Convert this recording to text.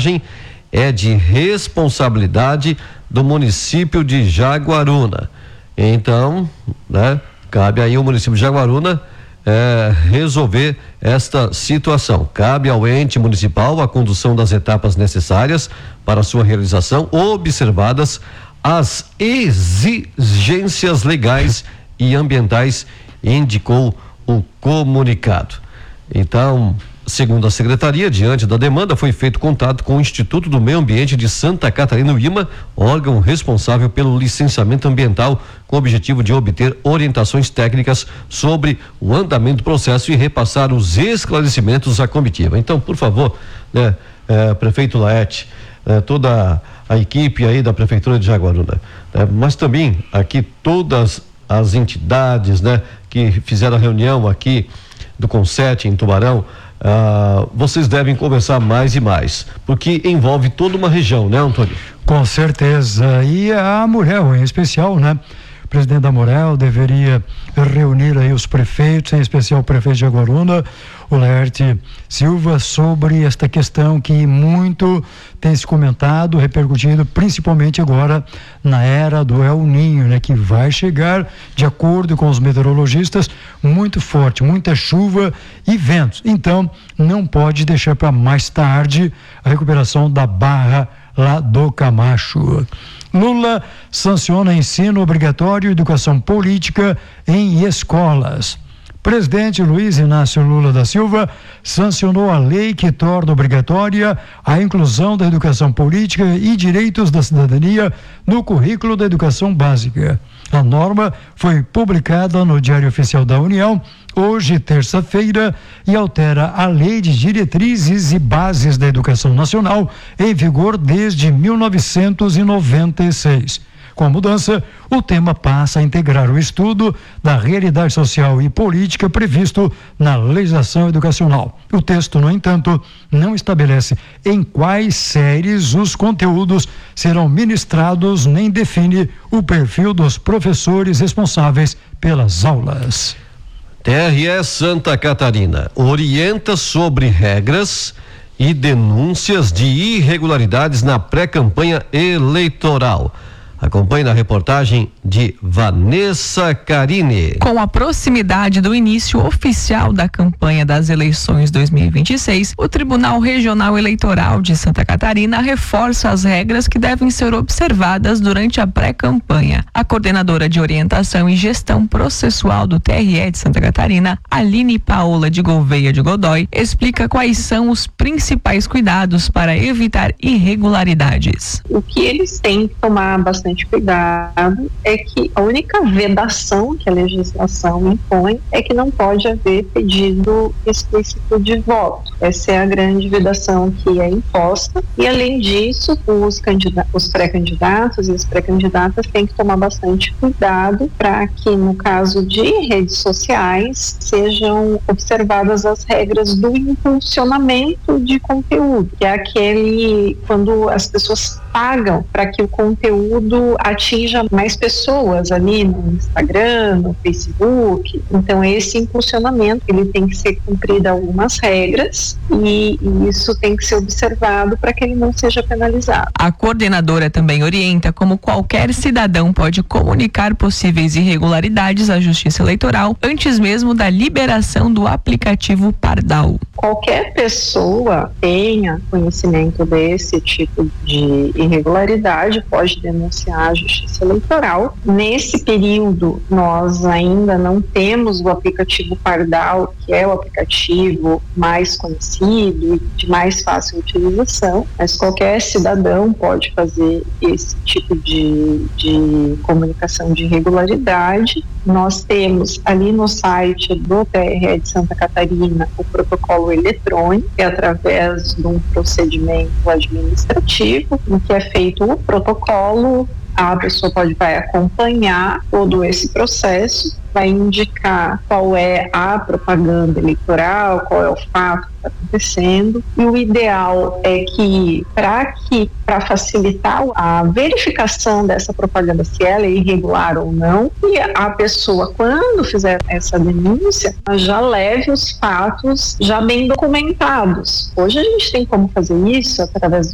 reportagem é de responsabilidade do município de Jaguaruna. Então, né, cabe aí ao município de Jaguaruna resolver esta situação. Cabe ao ente municipal a condução das etapas necessárias para sua realização, observadas as exigências legais e ambientais, indicou o comunicado. Então, segundo a secretaria, diante da demanda, foi feito contato com o Instituto do Meio Ambiente de Santa Catarina, o IMA, órgão responsável pelo licenciamento ambiental, com o objetivo de obter orientações técnicas sobre o andamento do processo e repassar os esclarecimentos à comitiva. Então, por favor, né, prefeito Laerte, toda a equipe aí da Prefeitura de Jaguaruna, mas também aqui todas as entidades, né, que fizeram a reunião aqui do Conset em Tubarão, vocês devem conversar mais e mais, porque envolve toda uma região, né, Antônio? Com certeza, e a Murel em especial, né? O presidente da Murel deveria reunir aí os prefeitos, em especial o prefeito de Jaguaruna, o Laerte Silva, sobre esta questão que muito tem se comentado, repercutido, principalmente agora na era do El Niño, né? Que vai chegar, de acordo com os meteorologistas, muito forte, muita chuva e ventos. Então, não pode deixar para mais tarde a recuperação da Barra lá do Camacho. Lula sanciona ensino obrigatório e educação política em escolas. Presidente Luiz Inácio Lula da Silva sancionou a lei que torna obrigatória a inclusão da educação política e direitos da cidadania no currículo da educação básica. A norma foi publicada no Diário Oficial da União hoje, terça-feira, e altera a Lei de Diretrizes e Bases da Educação Nacional, em vigor desde 1996. Com a mudança, o tema passa a integrar o estudo da realidade social e política previsto na legislação educacional. O texto, no entanto, não estabelece em quais séries os conteúdos serão ministrados, nem define o perfil dos professores responsáveis pelas aulas. TRE Santa Catarina orienta sobre regras e denúncias de irregularidades na pré-campanha eleitoral. Acompanhe na reportagem de Vanessa Carini. Com a proximidade do início oficial da campanha das eleições 2026, o Tribunal Regional Eleitoral de Santa Catarina reforça as regras que devem ser observadas durante a pré-campanha. A coordenadora de orientação e gestão processual do TRE de Santa Catarina, Aline Paola de Gouveia de Godoy, explica quais são os principais cuidados para evitar irregularidades. O que eles têm que tomar bastante cuidado é que a única vedação que a legislação impõe é que não pode haver pedido explícito de voto. Essa é a grande vedação que é imposta, e além disso, os pré-candidatos e as pré-candidatas têm que tomar bastante cuidado para que, no caso de redes sociais, sejam observadas as regras do impulsionamento de conteúdo, que é aquele quando as pessoas pagam para que o conteúdo atinja mais pessoas ali no Instagram, no Facebook. Então, esse impulsionamento, ele tem que ser cumprido algumas regras, e isso tem que ser observado para que ele não seja penalizado. A coordenadora também orienta como qualquer cidadão pode comunicar possíveis irregularidades à Justiça Eleitoral antes mesmo da liberação do aplicativo Pardal. Qualquer pessoa tenha conhecimento desse tipo de irregularidade pode denunciar à Justiça Eleitoral. Nesse período, nós ainda não temos o aplicativo Pardal, que é o aplicativo mais conhecido e de mais fácil utilização, mas qualquer cidadão pode fazer esse tipo de comunicação de irregularidade. Nós temos ali no site do TRE de Santa Catarina o protocolo eletrônico, que é através de um procedimento administrativo, em que é feito o protocolo, a pessoa vai acompanhar todo esse processo, vai indicar qual é a propaganda eleitoral, qual é o fato que está acontecendo, e o ideal é que, para facilitar a verificação dessa propaganda, se ela é irregular ou não, e a pessoa, quando fizer essa denúncia, já leve os fatos já bem documentados. Hoje a gente tem como fazer isso através